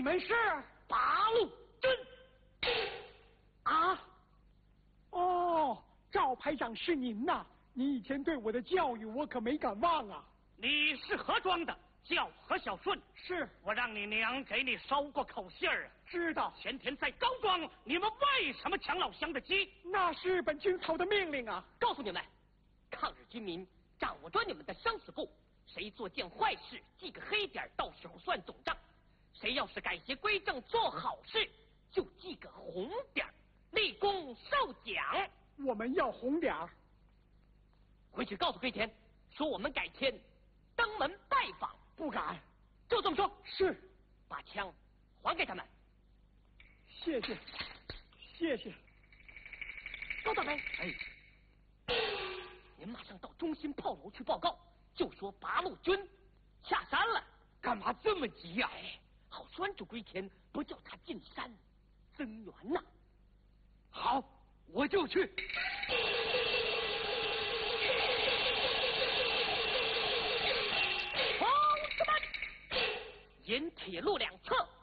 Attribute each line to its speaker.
Speaker 1: 你们是
Speaker 2: 八路军
Speaker 1: 啊？哦，赵排长是您呐！你以前对我的教育，我可没敢忘啊。
Speaker 2: 你是何庄的？叫何小顺。
Speaker 1: 是
Speaker 2: 我让你娘给你捎过口信儿啊。
Speaker 1: 知道。
Speaker 2: 前天在高庄，你们为什么抢老乡的鸡？
Speaker 1: 那是本军曹的命令啊！
Speaker 3: 告诉你们，抗日军民掌握着你们的生死簿，谁做件坏事记个黑点，到时候算总账；谁要是改邪归正做好事，就记个红点，立功受奖。
Speaker 1: 我们要红点儿。
Speaker 3: 回去告诉龟田，说我们改天登门拜访。
Speaker 1: 不敢。
Speaker 3: 就这么说。
Speaker 1: 是。
Speaker 3: 把枪还给他们。
Speaker 1: 谢谢，谢谢。
Speaker 3: 高大飞，您马上到中心炮楼去报告，就说八路军下山了。
Speaker 2: 干嘛这么急呀？
Speaker 3: 好拴住龟田，不叫他进山增援呐。
Speaker 2: 好，我就去。
Speaker 3: 同志们，沿铁路两侧